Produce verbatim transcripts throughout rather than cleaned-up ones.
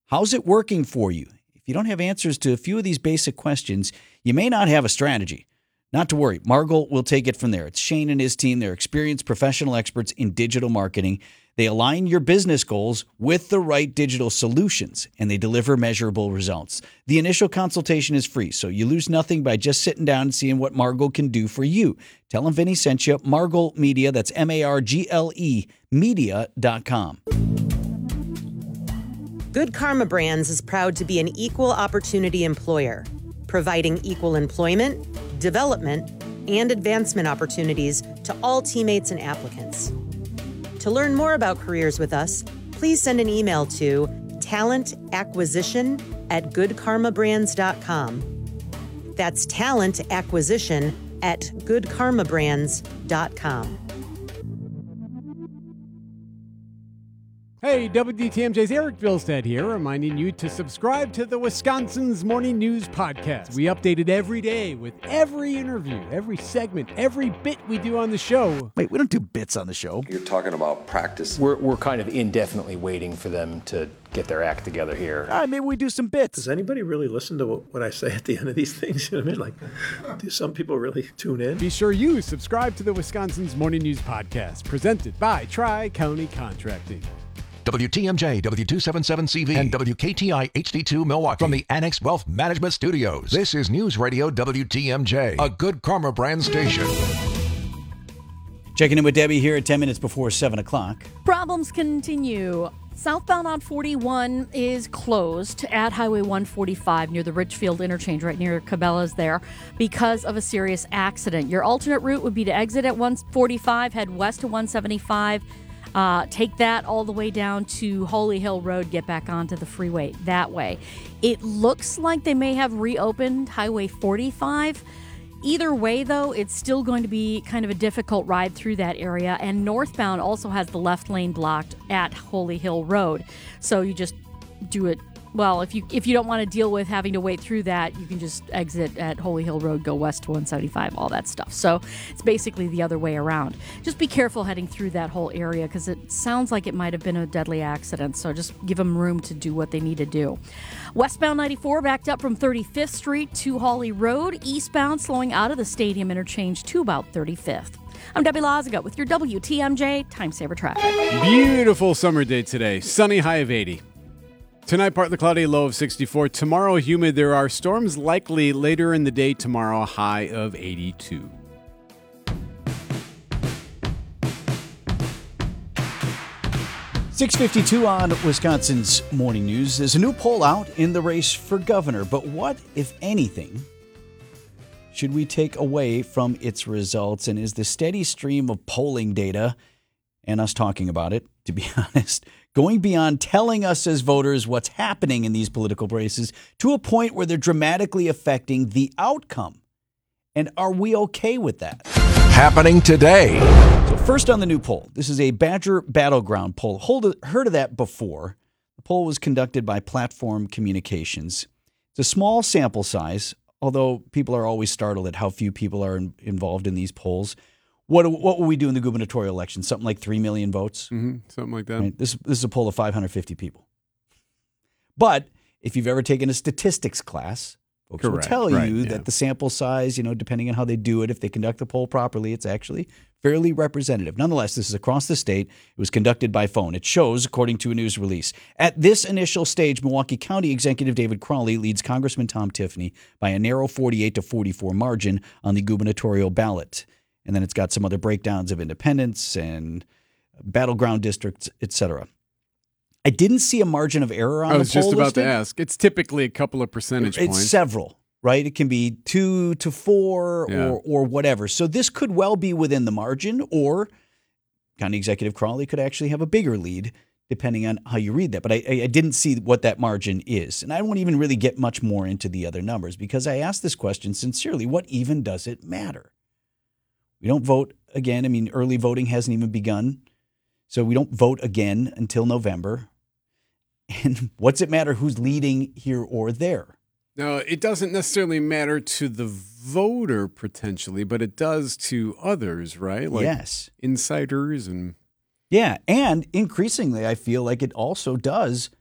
How's it working for you? If you don't have answers to a few of these basic questions, you may not have a strategy. Not to worry, Margol will take it from there. It's Shane and his team. They're experienced professional experts in digital marketing. They align your business goals with the right digital solutions, and they deliver measurable results. The initial consultation is free, so you lose nothing by just sitting down and seeing what Margol can do for you. Tell them Vinny sent you. Margol Media, that's M A R G L E, media dot com. Good Karma Brands is proud to be an equal opportunity employer, providing equal employment, development, and advancement opportunities to all teammates and applicants. To learn more about careers with us, please send an email to talentacquisition at good karma brands dot com. That's talent acquisition at good karma brands dot com. Hey, W D T M J's Eric Vilstead here, reminding you to subscribe to the Wisconsin's Morning News Podcast. We update it every day with every interview, every segment, every bit we do on the show. Wait, we don't do bits on the show. You're talking about practice. We're, we're kind of indefinitely waiting for them to get their act together here. All right, maybe we do some bits. Does anybody really listen to what I say at the end of these things? You know what I mean? Like, do some people really tune in? Be sure you subscribe to the Wisconsin's Morning News Podcast, presented by Tri-County Contracting. W T M J, W two seventy-seven C V, and W K T I H D two Milwaukee from the Annex Wealth Management Studios. This is News Radio W T M J, a Good Karma brand station. Checking in with Debbie here at ten minutes before seven o'clock. Problems continue. Southbound on forty-one is closed at Highway one forty-five near the Richfield interchange, right near Cabela's there, because of a serious accident. Your alternate route would be to exit at one forty-five, head west to one seventy-five, Uh, take that all the way down to Holy Hill Road, get back onto the freeway that way. It looks like they may have reopened Highway forty-five. Either way, though, it's still going to be kind of a difficult ride through that area. And northbound also has the left lane blocked at Holy Hill Road. So you just do it. Well, if you if you don't want to deal with having to wait through that, you can just exit at Holy Hill Road, go west to one seventy-five, all that stuff. So it's basically the other way around. Just be careful heading through that whole area because it sounds like it might have been a deadly accident. So just give them room to do what they need to do. Westbound ninety-four backed up from thirty-fifth Street to Hawley Road. Eastbound slowing out of the Stadium interchange to about thirty-fifth. I'm Debbie Loziga with your W T M J Time Saver Traffic. Beautiful summer day today. Sunny, high of eighty. Tonight, partly cloudy, low of sixty-four. Tomorrow, humid. There are storms likely later in the day tomorrow, high of eighty-two. six fifty-two on Wisconsin's Morning News. There's a new poll out in the race for governor, but what, if anything, should we take away from its results? And is the steady stream of polling data and us talking about it, to be honest, going beyond telling us as voters what's happening in these political races to a point where they're dramatically affecting the outcome? And are we okay with that? Happening today. So first on the new poll, this is a Badger Battleground poll. Hold, heard of that before. The poll was conducted by Platform Communications. It's a small sample size, although people are always startled at how few people are in, involved in these polls. What what will we do in the gubernatorial election? Something like three million votes? Mm-hmm, something like that. Right? This, this is a poll of five hundred fifty people. But if you've ever taken a statistics class, folks Correct. will tell right, you yeah. that the sample size, you know, depending on how they do it, if they conduct the poll properly, it's actually fairly representative. Nonetheless, this is across the state. It was conducted by phone. It shows, according to a news release, at this initial stage, Milwaukee County Executive David Crowley leads Congressman Tom Tiffany by a narrow forty-eight to forty-four margin on the gubernatorial ballot. And then it's got some other breakdowns of independents and battleground districts, et cetera. I didn't see a margin of error on the poll I was just about listed. to ask. It's typically a couple of percentage It's points. several, right? It can be two to four Yeah. or or whatever. So this could well be within the margin, or County Executive Crowley could actually have a bigger lead, depending on how you read that. But I, I didn't see what that margin is. And I won't even really get much more into the other numbers because I asked this question sincerely. What even does it matter? We don't vote again. I mean, early voting hasn't even begun. So we don't vote again until November. And what's it matter who's leading here or there? No, it doesn't necessarily matter to the voter potentially, but it does to others, right? Like yes. Insiders and... Yeah, and increasingly, I feel like it also does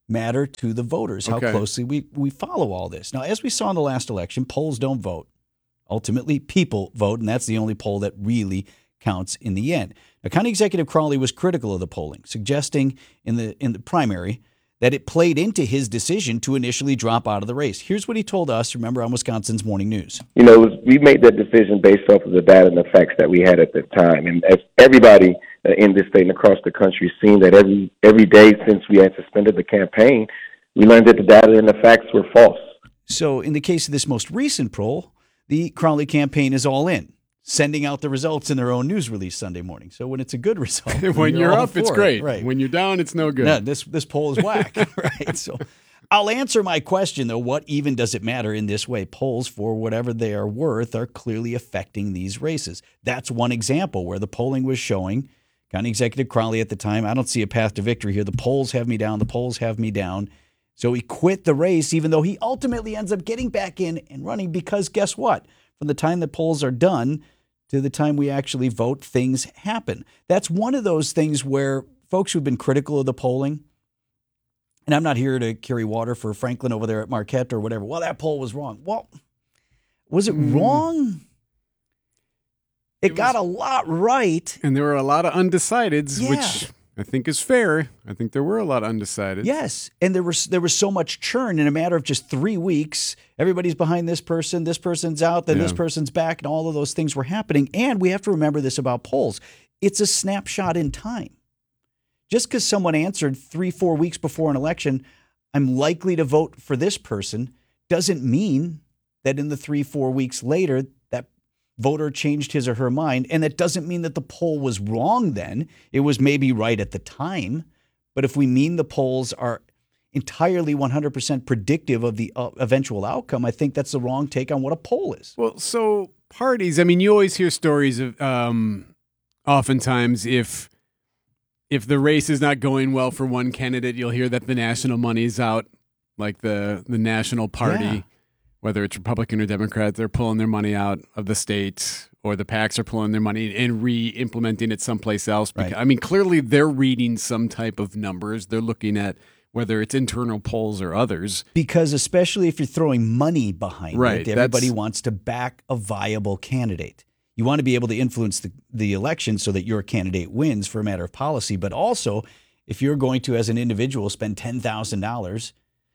matter to the voters, how Okay. closely we, we follow all this. Now, as we saw in the last election, polls don't vote. Ultimately, people vote, and that's the only poll that really counts in the end. Now, County Executive Crawley was critical of the polling, suggesting in the in the primary that it played into his decision to initially drop out of the race. Here's what he told us, remember, on Wisconsin's Morning News. You know, it was, we made that decision based off of the data and the facts that we had at the time. And as everybody uh, in this state and across the country has seen that every every day since we had suspended the campaign, we learned that the data and the facts were false. So in the case of this most recent poll, the Crawley campaign is all in, sending out the results in their own news release Sunday morning. So when it's a good result, when you're all up, it's for it. great. Right. When you're down, it's no good. No, this this poll is whack. Right. So I'll answer my question, though. What even does it matter in this way? Polls, for whatever they are worth, are clearly affecting these races. That's one example where the polling was showing County Executive Crawley at the time, I don't see a path to victory here. The polls have me down. The polls have me down. So he quit the race, even though he ultimately ends up getting back in and running because guess what? From the time the polls are done to the time we actually vote, things happen. That's one of those things where folks who've been critical of the polling, and I'm not here to carry water for Franklin over there at Marquette or whatever. Well, that poll was wrong. Well, was it mm. wrong? It, it got was, a lot right. And there were a lot of undecideds, yeah. which I think is fair. I think there were a lot of undecideds. Yes, and there was there was so much churn in a matter of just three weeks. Everybody's behind this person, this person's out, then yeah. this person's back, and all of those things were happening. And we have to remember this about polls. It's a snapshot in time. Just because someone answered three, four weeks before an election, I'm likely to vote for this person, doesn't mean that in the three, four weeks later, that voter changed his or her mind. And that doesn't mean that the poll was wrong then. It was maybe right at the time. But if we mean the polls are entirely one hundred percent predictive of the uh, eventual outcome, I think that's the wrong take on what a poll is. Well, so parties, I mean, you always hear stories of um, oftentimes if if the race is not going well for one candidate, you'll hear that the national money's out, like the, the national party. Yeah. Whether it's Republican or Democrat, they're pulling their money out of the state, or the PACs are pulling their money and re-implementing it someplace else. Because, right. I mean, clearly they're reading some type of numbers. They're looking at whether it's internal polls or others. Because especially if you're throwing money behind right, it, everybody wants to back a viable candidate. You want to be able to influence the, the election so that your candidate wins for a matter of policy. But also, if you're going to, as an individual, spend ten thousand dollars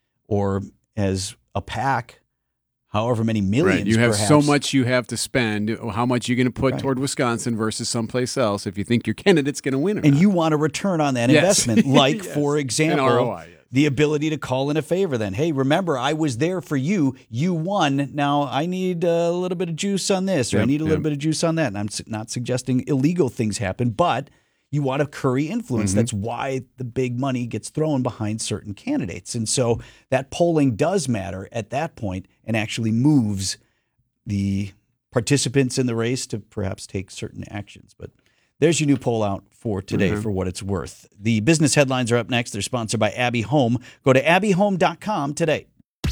or as a PAC, however many millions, right. You have perhaps. so much you have to spend. How much you're going to put right. toward Wisconsin versus someplace else if you think your candidate's going to win or And not. you want a return on that yes. investment, like, yes. for example, An R O I, yes. the ability to call in a favor then. Hey, remember, I was there for you. You won. Now I need a little bit of juice on this, or yep, I need a little yep. bit of juice on that. And I'm not suggesting illegal things happen, but you want to curry influence. Mm-hmm. That's why the big money gets thrown behind certain candidates. And so that polling does matter at that point and actually moves the participants in the race to perhaps take certain actions. But there's your new poll out for today mm-hmm. for what it's worth. The business headlines are up next. They're sponsored by Abbey Home. Go to abbey home dot com today.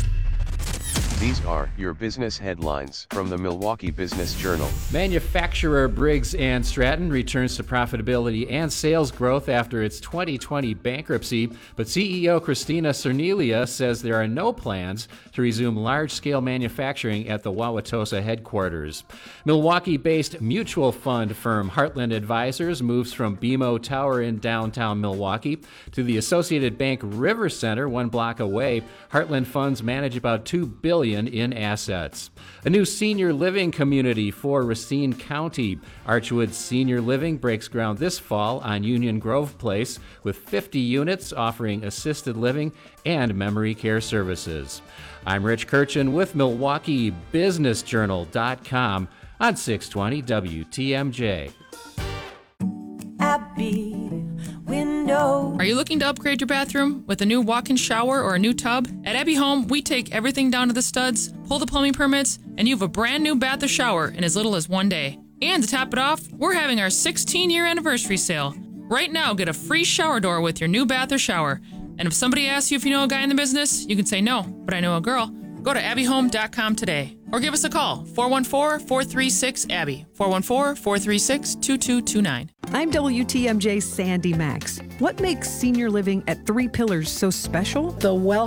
These are your business headlines from the Milwaukee Business Journal. Manufacturer Briggs and Stratton returns to profitability and sales growth after its twenty twenty bankruptcy, but C E O Christina Cernelia says there are no plans to resume large-scale manufacturing at the Wauwatosa headquarters. Milwaukee-based mutual fund firm Heartland Advisors moves from B M O Tower in downtown Milwaukee to the Associated Bank River Center, one block away. Heartland funds manage about two billion dollars in assets. A new senior living community for Racine County. Archwood Senior Living breaks ground this fall on Union Grove Place with fifty units offering assisted living and memory care services. I'm Rich Kirchen with Milwaukee Business Journal dot com on six twenty W T M J. Abby Window. Are you looking to upgrade your bathroom with a new walk-in shower or a new tub? At Abbey Home, we take everything down to the studs, pull the plumbing permits, and you have a brand new bath or shower in as little as one day. And to top it off, we're having our sixteen-year anniversary sale. Right now, get a free shower door with your new bath or shower. And if somebody asks you if you know a guy in the business, you can say no, but I know a girl. Go to abbey home dot com today or give us a call, four one four, four three six, A B B Y, four one four, four three six, two two two nine. I'm W T M J's Sandy Max. What makes senior living at Three Pillars so special? The well